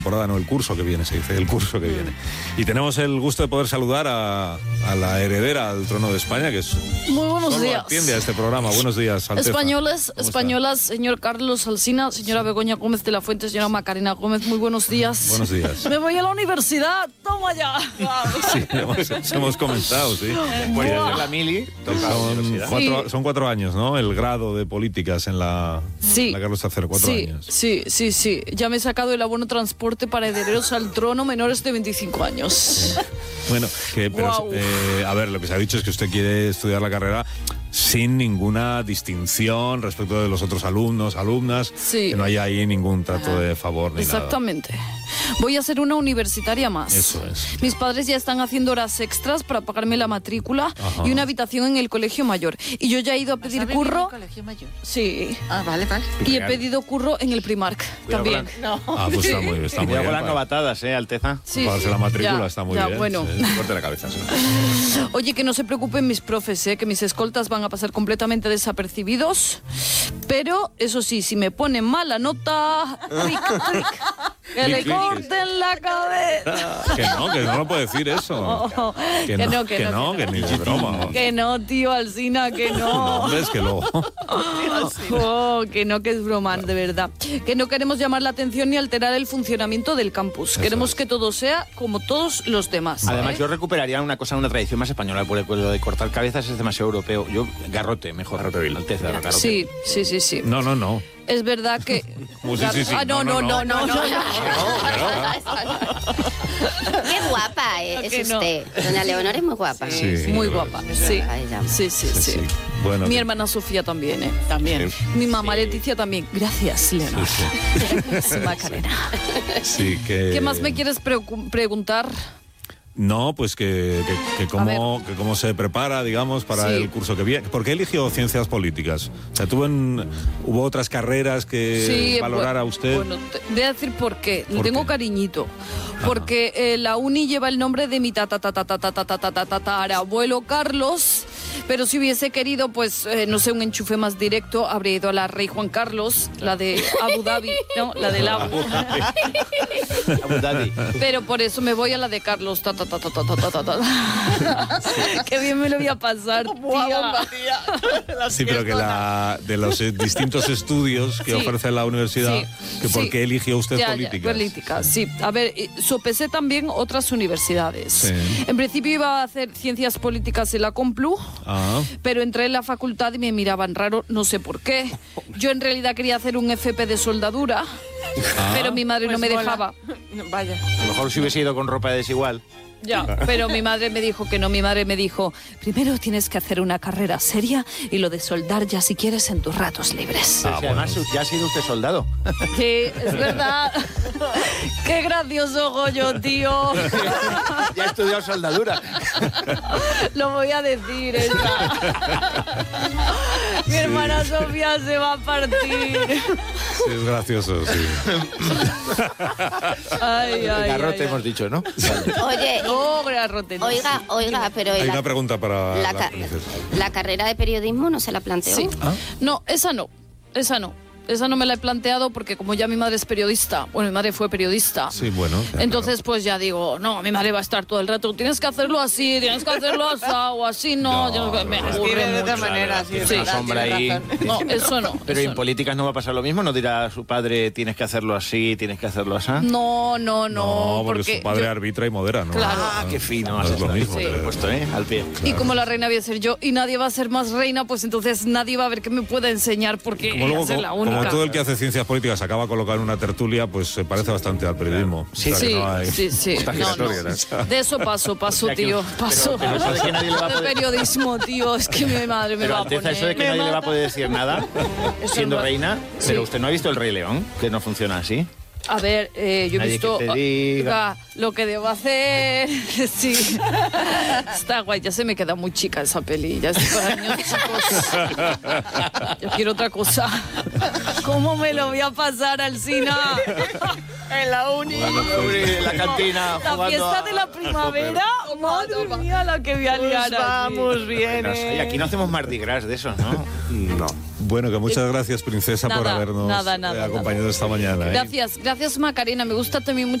temporada, no, el curso que viene, se dice, el curso que viene. Y tenemos el gusto de poder saludar a la heredera al trono de España, que es... Muy buenos solo días. atiende a este programa. Buenos días, Alteza. Españolas, señor Carlos Alsina, señora Begoña Gómez de la Fuente, señora Macarena Gómez, muy buenos días. Buenos días. Me voy a la universidad, toma ya. Sí, hemos comenzado, sí. Después de la mili, toca la universidad. Son 4 años, ¿no? El grado de políticas en la Carlos III, 4 años. Sí. Ya me he sacado el abono transporte para herederos al trono menores de 25 años. Sí. Bueno, a ver, lo que se ha dicho es que usted quiere estudiar la carrera sin ninguna distinción respecto de los otros alumnos, alumnas, que no haya ahí ningún trato de favor ni Exactamente. Voy a ser una universitaria más. Eso es. Mis padres ya están haciendo horas extras para pagarme la matrícula y una habitación en el colegio mayor. Y yo ya he ido a pedir curro. ¿En el colegio mayor? Sí. Ah, vale. Y he pedido curro en el Primark también. Pues está muy bien. Está muy bien. Con las novatadas, Alteza. Sí, pagarse la matrícula está muy bien. Bueno. Corte la cabeza. Sí. Oye, que no se preocupen mis profes, que mis escoltas van a pasar completamente desapercibidos. Pero, eso sí, si me ponen mala nota, que le corten la cabeza. Que no lo puede decir eso. Que ni de broma. Que no, tío Alsina, que no. No, hombre, es que luego. Que es broma, de verdad. Que no queremos llamar la atención ni alterar el funcionamiento del campus. Queremos que todo sea como todos los demás. Además, yo recuperaría una cosa, una tradición más española, porque lo de cortar cabezas es demasiado europeo. Yo, garrote, mejor. Garrote, Alteza, garrote. Sí. No. Es verdad que... Sí. No. Qué guapa es usted. Doña Leonor es muy guapa. Sí. Muy guapa, sí. Sí. Bueno, mi hermana Sofía también, También. Sí. Mi mamá Leticia también. Gracias, Leonor. Sí, Macarena. Sí, que... ¿Qué más me quieres preguntar? No, pues que cómo se prepara, digamos, para el curso que viene. ¿Por qué eligió ciencias políticas? O sea, hubo otras carreras que valorara usted. Bueno, voy a decir por qué. Le tengo cariñito. Porque la uni lleva el nombre de mi abuelo Carlos. Pero si hubiese querido, pues, no sé, un enchufe más directo, habría ido a la Rey Juan Carlos, la de Abu Dhabi, ¿no? La del Abu Dhabi. Pero por eso me voy a la de Carlos. Qué bien me lo voy a pasar, tía. Sí, pero que de los distintos estudios que ofrece la universidad, que por qué eligió usted políticas. Políticas, sí. A ver, sopesé también otras universidades. Sí. En principio iba a hacer ciencias políticas en la Complu, pero entré en la facultad y me miraban raro, no sé por qué. Yo en realidad quería hacer un FP de soldadura, pero mi madre no me dejaba. Vaya. A lo mejor si hubiese ido con ropa desigual. Ya, pero mi madre me dijo que no. Mi madre me dijo, primero tienes que hacer una carrera seria y lo de soldar ya si quieres en tus ratos libres. Sí, además ya ha sido usted soldado. Sí, es verdad. Qué gracioso Goyo, tío. Ya ha estudiado soldadura. Lo voy a decir, Mi hermana Sofía se va a partir. Sí, es gracioso, sí. Garrote hemos dicho, ¿no? Oye, oiga, pero... Hay una pregunta para la carrera de periodismo no se la planteó. Sí. No, esa no. Esa no me la he planteado porque como ya mi madre es periodista, bueno, mi madre fue periodista. Sí, bueno. Entonces, pues ya digo, no, mi madre va a estar todo el rato, tienes que hacerlo así, tienes que hacerlo así, o así, no. Me aburre de otra mucho. manera, sí. Una sombra ahí. No, eso no. Pero en políticas no va a pasar lo mismo, no dirá a su padre, tienes que hacerlo así, tienes que hacerlo así. No, porque su padre arbitra y modera, ¿no? Claro. Qué fino. No es lo mismo. Sí. Puesto, al pie. Claro. Y como la reina voy a ser yo y nadie va a ser más reina, pues entonces nadie va a ver qué me pueda enseñar porque voy a ser la única. Como todo el que hace ciencias políticas acaba colocado en una tertulia, pues se parece bastante al periodismo. Sí. O sea, no hay... Sí. No. De eso paso, tío. Paso. Pero eso de que nadie le va a de poder... periodismo, tío. Es que mi madre me Pero va a Alteza, poner. eso de que nadie le va a poder decir nada, siendo reina, pero usted no ha visto El Rey León, que no funciona así. A ver, yo he Nadie visto que te diga. lo que debo hacer. Sí. Está guay, ya se me queda muy chica esa peli. Ya estoy para niños chicos. Yo quiero otra cosa. ¿Cómo me lo voy a pasar, Alsina? En la uni. En la cantina. La fiesta de la primavera. Madre mía, la que voy a liar. Vamos bien, Y aquí no hacemos Mardi Gras de esos, ¿no? No. Bueno, que muchas gracias, princesa, por habernos acompañado esta mañana. Gracias, Macarena. Me gusta también mucho